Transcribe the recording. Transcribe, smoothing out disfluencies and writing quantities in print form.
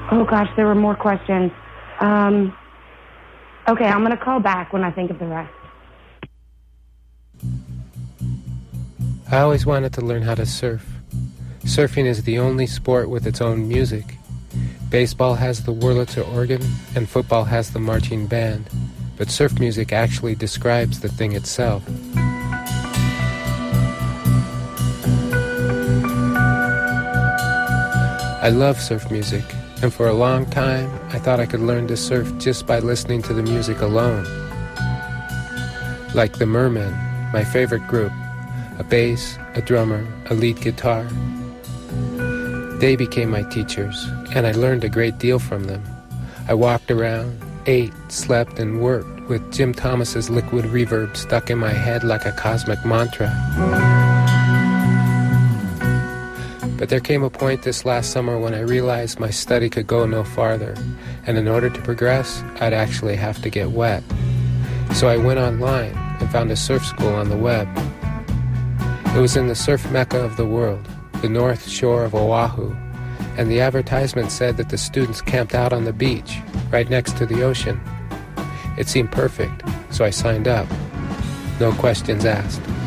Oh, gosh, there were more questions. Okay, I'm going to call back when I think of the rest. I always wanted to learn how to surf. Surfing is the only sport with its own music. Baseball has the Wurlitzer organ, and football has the marching band. But surf music actually describes the thing itself. I love surf music, and for a long time, I thought I could learn to surf just by listening to the music alone. Like the Mermen, my favorite group, a bass, a drummer, a lead guitar. They became my teachers, and I learned a great deal from them. I walked around, ate, slept, and worked with Jim Thomas's liquid reverb stuck in my head like a cosmic mantra. But there came a point this last summer when I realized my study could go no farther, and in order to progress, I'd actually have to get wet. So I went online and found a surf school on the web. It was in the surf mecca of the world, the north shore of Oahu, and the advertisement said that the students camped out on the beach, right next to the ocean. It seemed perfect, so I signed up. No questions asked.